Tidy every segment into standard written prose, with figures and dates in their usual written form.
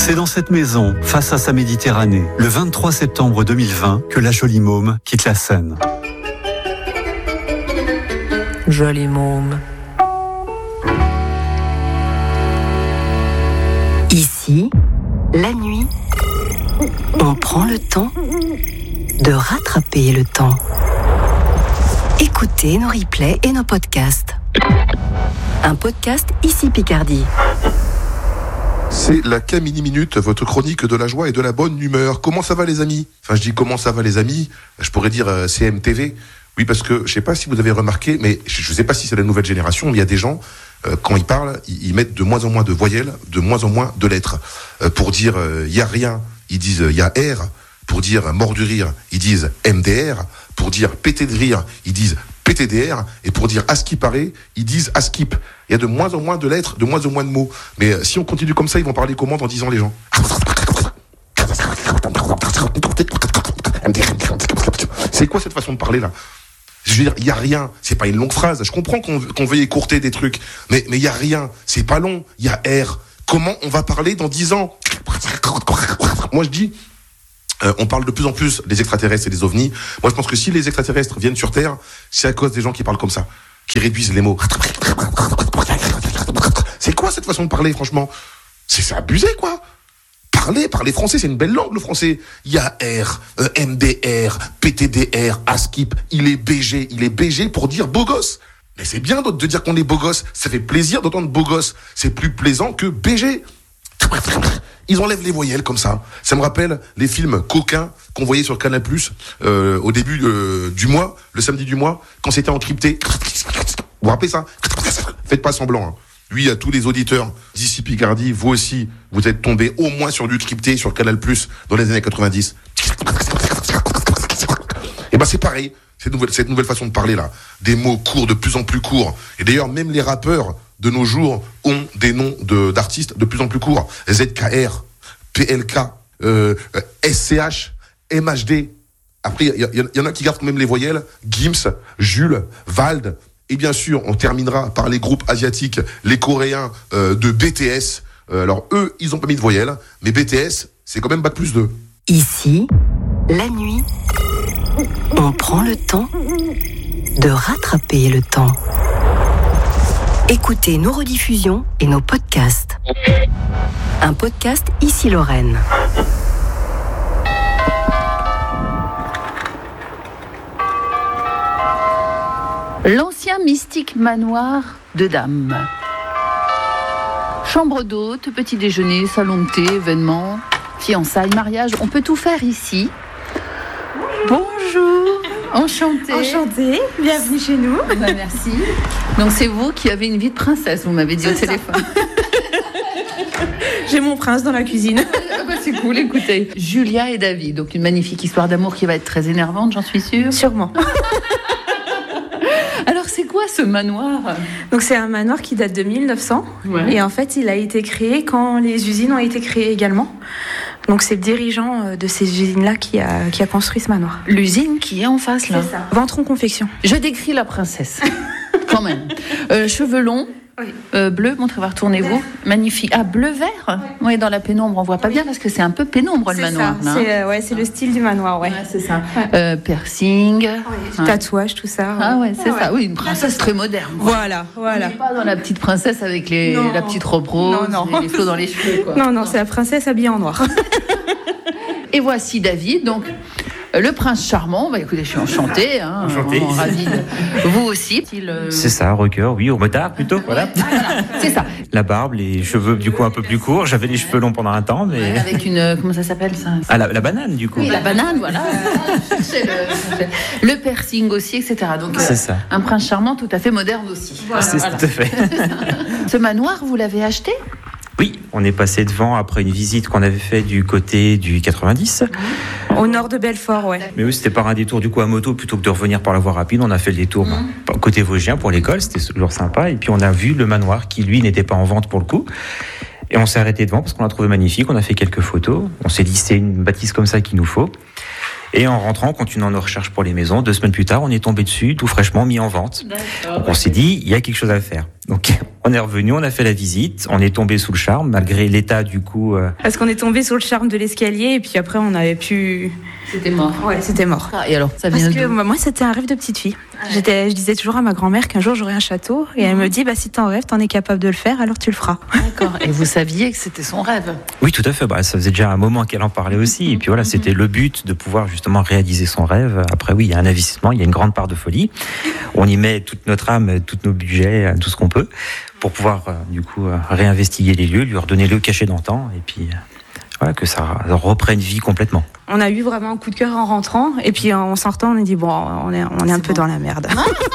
C'est dans cette maison, face à sa Méditerranée, le 23 septembre 2020, que la jolie môme quitte la scène. Jolie môme. Ici, la nuit, on prend le temps de rattraper le temps. Écoutez nos replays et nos podcasts. Un podcast Ici Picardie. C'est la Camini Minute, votre chronique de la joie et de la bonne humeur. Comment ça va les amis ? Enfin, je dis comment ça va les amis, je pourrais dire CMTV. Oui, parce que je sais pas si vous avez remarqué, mais je sais pas si c'est la nouvelle génération, mais il y a des gens, quand ils parlent, ils mettent de moins en moins de voyelles, de moins en moins de lettres. Pour dire y a rien, ils disent y a R. Pour dire mort du rire, ils disent MDR. Pour dire pété de rire, ils disent PTDR. Et pour dire à ce qui paraît, ils disent à skip. Il y a de moins en moins de lettres, de moins en moins de mots. Mais si on continue comme ça, ils vont parler comment dans 10 ans les gens ? C'est quoi cette façon de parler là ? Je veux dire, il y a rien, c'est pas une longue phrase. Je comprends qu'on veuille écourter des trucs, mais il y a rien, c'est pas long. Il y a R. Comment on va parler dans 10 ans ? Moi je dis, on parle de plus en plus des extraterrestres et des ovnis. Moi je pense que si les extraterrestres viennent sur Terre, c'est à cause des gens qui parlent comme ça, qui réduisent les mots. C'est quoi cette façon de parler, franchement ? C'est abusé, quoi. Parler français, c'est une belle langue, le français. Il y a R, MDR, PTDR, ASKIP, il est BG pour dire beau gosse. Mais c'est bien de dire qu'on est beau gosse, ça fait plaisir d'entendre beau gosse. C'est plus plaisant que BG. Ils enlèvent les voyelles comme ça. Ça me rappelle les films coquins qu'on voyait sur Canal+, au début du mois, le samedi du mois, quand c'était encrypté. Vous vous rappelez ça ? Faites pas semblant, hein. Oui, à tous les auditeurs d'Ici Picardie, vous aussi, vous êtes tombés au moins sur du crypté sur Canal+, dans les années 90. Et ben c'est pareil, cette nouvelle façon de parler là. Des mots courts, de plus en plus courts. Et d'ailleurs, même les rappeurs de nos jours ont des noms d'artistes de plus en plus courts. ZKR, PLK, SCH, MHD. Après, il y en a qui gardent quand même les voyelles. Gims, Jules, Vald. Et bien sûr, on terminera par les groupes asiatiques, les Coréens de BTS. Alors eux, ils ont pas mis de voyelles, mais BTS, c'est quand même Bac+2. Ici, la nuit, on prend le temps de rattraper le temps. Écoutez nos rediffusions et nos podcasts. Un podcast Ici Lorraine. L'ancien mystique manoir de dames. Chambre d'hôte, petit déjeuner, salon de thé, événements, fiançailles, mariage, on peut tout faire ici. Bonjour, enchantée. Enchantée, bienvenue chez nous. Merci. Donc c'est vous qui avez une vie de princesse, vous m'avez dit au téléphone. J'ai mon prince dans la cuisine. C'est cool, écoutez. Julia et David, donc une magnifique histoire d'amour qui va être très énervante, j'en suis sûre. Sûrement. Alors c'est quoi ce manoir ? Donc c'est un manoir qui date de 1900 et en fait il a été créé quand les usines ont été créées également. Donc c'est le dirigeant de ces usines-là qui a construit ce manoir. L'usine qui est en face là. C'est ça. Ventron Confection. Je décris la princesse, quand même. Cheveux longs. Oui. Bleu, montrez voir, tournez-vous. Magnifique. Ah, bleu-vert ? Oui, dans la pénombre, on voit pas bien parce que c'est un peu pénombre le manoir. Ça. C'est le style du manoir, ouais. C'est ça. Piercing. Oui, tatouage, tout ça. Ah ouais, c'est ça. Oui, une princesse très moderne. Voilà. On n'est pas dans la petite princesse avec la petite robe rose, les flots dans les cheveux, quoi. Non, c'est la princesse habillée en noir. Et voici David, donc... Le prince charmant, écoutez, je suis enchantée. Enchanté. Ravie. Vous aussi. C'est ça, rocker, oui, au motard plutôt, voilà. C'est ça. La barbe, les cheveux du coup un peu plus courts. J'avais les cheveux longs pendant un temps, mais... Avec une... Comment ça s'appelle ça ? Ah, la banane du coup. Oui, la banane, voilà. Le piercing aussi, etc. Donc, c'est ça. Un prince charmant tout à fait moderne aussi. Voilà, tout à fait. Ce manoir, vous l'avez acheté ? Oui, on est passé devant après une visite qu'on avait fait du côté du 90. Au nord de Belfort, ouais. Mais oui, c'était par un détour du coup à moto plutôt que de revenir par la voie rapide. On a fait le détour côté Vosgien pour l'école, c'était toujours sympa. Et puis on a vu le manoir qui lui n'était pas en vente pour le coup. Et on s'est arrêté devant parce qu'on l'a trouvé magnifique. On a fait quelques photos. On s'est dit c'est une bâtisse comme ça qu'il nous faut. Et en rentrant, continuant nos recherches pour les maisons, 2 semaines plus tard, on est tombé dessus, tout fraîchement mis en vente. D'accord. Donc on s'est dit, il y a quelque chose à faire. Donc on est revenu, on a fait la visite, on est tombé sous le charme, malgré l'état du coup. Parce qu'on est tombé sous le charme de l'escalier et puis après on avait pu... C'était mort. Ouais, c'était mort. Ah, et alors, ça Parce vient que d'où? moi, c'était un rêve de petite fille. Je disais toujours à ma grand-mère qu'un jour j'aurais un château et elle me dit si t'en rêves, t'en es capable de le faire, alors tu le feras. D'accord. Et vous saviez que c'était son rêve? Oui, tout à fait. Ça faisait déjà un moment qu'elle en parlait aussi. Et puis voilà, c'était le but de pouvoir justement réaliser son rêve. Après, oui, il y a un investissement, il y a une grande part de folie. On y met toute notre âme, tous nos budgets, tout ce qu'on peut, pour pouvoir du coup réinvestiguer les lieux, lui redonner le cachet d'antan, et puis que ça reprenne vie complètement. On a eu vraiment un coup de cœur en rentrant et puis en sortant on a dit on est un peu dans la merde.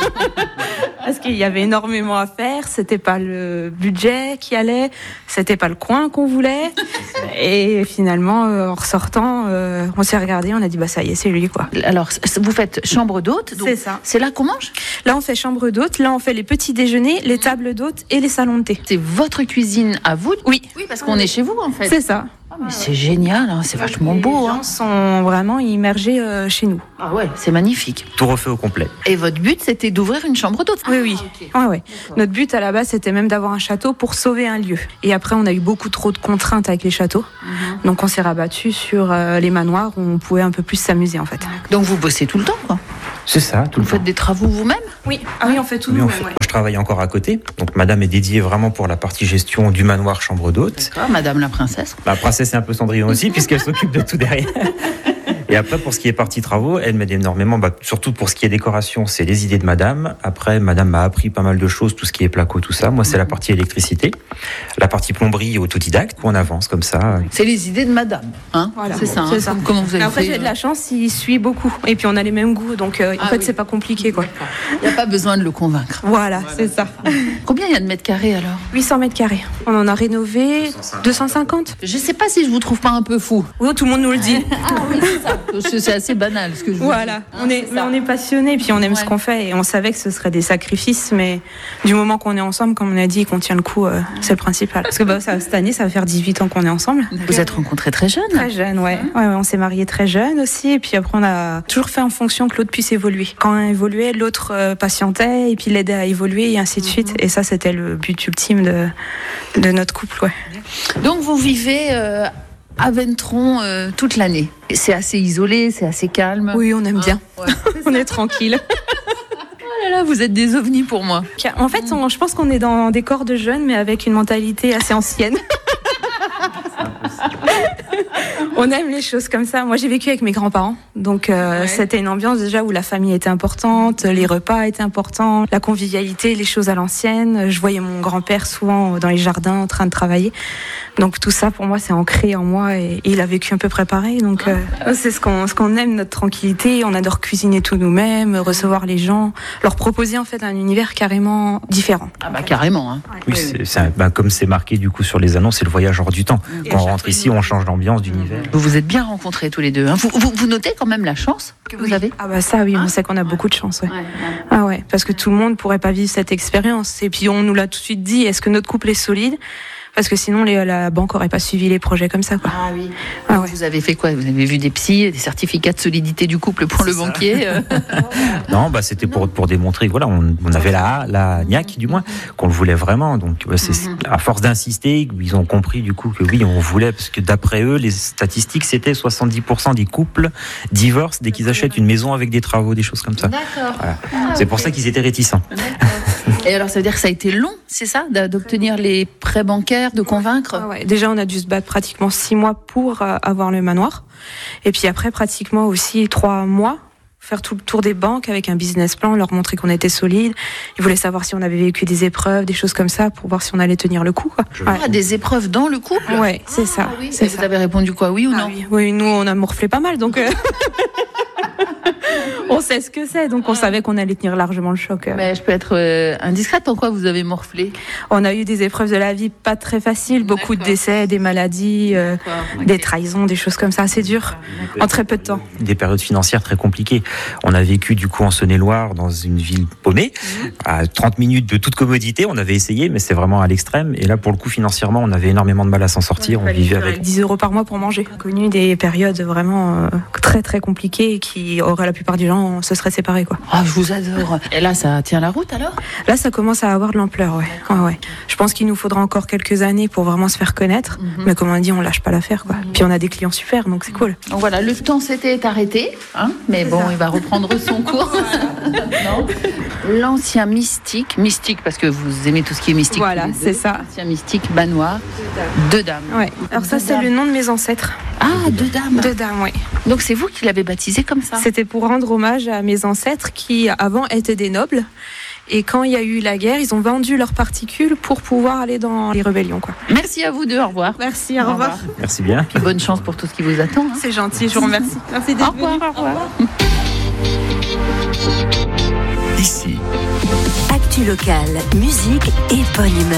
Parce qu'il y avait énormément à faire, c'était pas le budget qui allait, c'était pas le coin qu'on voulait. Et finalement, en ressortant, on s'est regardé, on a dit ça y est, c'est lui quoi. Alors, vous faites chambre d'hôte, donc c'est ça. C'est là qu'on mange? Là, on fait chambre d'hôte, là, on fait les petits déjeuners, les tables d'hôte et les salons de thé. C'est votre cuisine à vous? Oui. Oui, parce qu'on est chez vous en fait. C'est ça. Ah, mais c'est génial, hein, c'est vachement beau. Les gens sont vraiment immergés chez nous. Ah ouais, c'est magnifique. Tout refait au complet. Et votre but, c'était d'ouvrir une chambre d'hôte? Oui. Ah, okay. Ouais. Notre but à la base, c'était même d'avoir un château pour sauver un lieu. Et après, on a eu beaucoup trop de contraintes avec les châteaux. Donc, on s'est rabattu sur les manoirs où on pouvait un peu plus s'amuser en fait. Donc, vous bossez tout le temps quoi? C'est ça, tout le temps. Vous faites des travaux vous-même? Oui. Ah oui, on fait tout Oui, nous-mêmes. Ouais. Je travaille encore à côté. Donc madame est dédiée vraiment pour la partie gestion du manoir chambre d'hôte. D'accord, madame la princesse. La princesse est un peu Cendrillon aussi, puisqu'elle s'occupe de tout derrière. Et après, pour ce qui est partie travaux, elle m'aide énormément, surtout pour ce qui est décoration, c'est les idées de madame. Après, madame m'a appris pas mal de choses, tout ce qui est placo, tout ça. Moi, c'est la partie électricité. La partie plomberie autodidacte, on avance comme ça. C'est les idées de madame, hein? Voilà. C'est ça. C'est ça. Comment vous avez Après, fait? j'ai de la chance, il suit beaucoup. Et puis, on a les mêmes goûts. Donc, en fait, c'est pas compliqué, quoi. Il n'y a pas besoin de le convaincre. Voilà, c'est ça. Combien il y a de mètres carrés alors? 800 mètres carrés. On en a rénové 250. Je sais pas si je vous trouve pas un peu fou. Oui, tout le monde nous le dit. Ah oui, c'est ça. Parce que c'est assez banal ce que je vous Voilà, dis. on est passionnés, puis on aime ce qu'on fait, et on savait que ce serait des sacrifices, mais du moment qu'on est ensemble, comme on a dit, qu'on tient le coup, c'est le principal. Parce que cette année, ça va faire 18 ans qu'on est ensemble. Vous êtes rencontrés très jeunes? Très jeune, ouais. On s'est mariés très jeunes aussi, et puis après on a toujours fait en fonction que l'autre puisse évoluer. Quand un évoluait, l'autre patientait, et puis l'aidait à évoluer, et ainsi de suite. Et ça, c'était le but ultime de notre couple, ouais. Donc vous vivez à Ventron toute l'année. C'est assez isolé, c'est assez calme. Oui, on aime bien. Ouais. On est tranquille. Oh là là, vous êtes des ovnis pour moi. En fait, je pense qu'on est dans des corps de jeunes, mais avec une mentalité assez ancienne. On aime les choses comme ça. Moi, j'ai vécu avec mes grands-parents. Donc, c'était une ambiance déjà où la famille était importante, les repas étaient importants, la convivialité, les choses à l'ancienne. Je voyais mon grand-père souvent dans les jardins en train de travailler. Donc, tout ça, pour moi, c'est ancré en moi et il a vécu un peu préparé. Donc, c'est ce qu'on aime, notre tranquillité. On adore cuisiner tout nous-mêmes, recevoir les gens, leur proposer en fait un univers carrément différent. Ah bah carrément. Hein. Oui, comme c'est marqué du coup sur les annonces, c'est le voyage hors du temps. Quand on rentre ici, on change d'ambiance, d'univers. Vous vous êtes bien rencontrés tous les deux. Hein. Vous notez quand même la chance que vous avez? Ah bah ça oui, on sait qu'on a beaucoup de chance. Ouais. Ah ouais, parce que tout le monde pourrait pas vivre cette expérience. Et puis on nous l'a tout de suite dit, est-ce que notre couple est solide? Parce que sinon, la banque aurait pas suivi les projets comme ça, quoi. Ah oui. Ah ouais. Vous avez fait quoi? Vous avez vu des psys, des certificats de solidité du couple pour le banquier? Non, c'était pour démontrer, voilà, on avait la niaque, du moins, qu'on le voulait vraiment. Donc, c'est à force d'insister, ils ont compris, du coup, que oui, on voulait, parce que d'après eux, les statistiques, c'était 70% des couples divorcent dès qu'ils achètent une maison avec des travaux, des choses comme ça. D'accord. Voilà. C'est pour ça qu'ils étaient réticents. Et alors, ça veut dire que ça a été long, c'est ça, d'obtenir les prêts bancaires, de convaincre? Ouais. Déjà, on a dû se battre pratiquement 6 mois pour avoir le manoir. Et puis après, pratiquement aussi 3 mois, faire tout le tour des banques avec un business plan, leur montrer qu'on était solide. Ils voulaient savoir si on avait vécu des épreuves, des choses comme ça, pour voir si on allait tenir le coup. Ah, des épreuves dans le couple? Ouais, c'est ça. Oui. C'est Et vous avez répondu quoi, oui ou non? Oui, nous, on a morflé pas mal, donc... On sait ce que c'est, donc on savait qu'on allait tenir largement le choc. Mais je peux être indiscrète, en quoi vous avez morflé? On a eu des épreuves de la vie pas très faciles, beaucoup de décès, des maladies, des trahisons, des choses comme ça, c'est dur, en très peu de temps. Des périodes financières très compliquées. On a vécu du coup en Saône-et-Loire, dans une ville paumée, à 30 minutes de toute commodité. On avait essayé, mais c'est vraiment à l'extrême. Et là, pour le coup, financièrement, on avait énormément de mal à s'en sortir. On vivait avec 10 € par mois pour manger. J'ai connu des périodes vraiment très très compliquées et qui auraient la plupart des gens se seraient séparés, quoi. Ah, je vous adore. Et là, ça tient la route alors? Là, ça commence à avoir de l'ampleur, ouais. Je pense qu'il nous faudra encore quelques années pour vraiment se faire connaître. Mais comme on dit, on lâche pas l'affaire, quoi. Puis on a des clients super, donc c'est cool. Donc voilà, le temps s'était arrêté, hein, mais bon, il va reprendre son cours. Non. L'ancien mystique parce que vous aimez tout ce qui est mystique. Voilà, c'est ça. L'ancien mystique Bannois, Deux Dames. Ouais. Alors ça, c'est le nom de mes ancêtres. Ah, Deux Dames. Deux Dames, oui. Donc c'est vous qui l'avez baptisé comme ça? C'était pour rendre hommage à mes ancêtres qui, avant, étaient des nobles. Et quand il y a eu la guerre, ils ont vendu leurs particules pour pouvoir aller dans les rébellions, quoi. Merci à vous deux, au revoir. Merci, au revoir. Merci bien. Puis bonne chance pour tout ce qui vous attend. Hein. C'est gentil, je vous remercie. Merci d'être venu. Au revoir. Ici. Actu locale, musique et bonne humeur.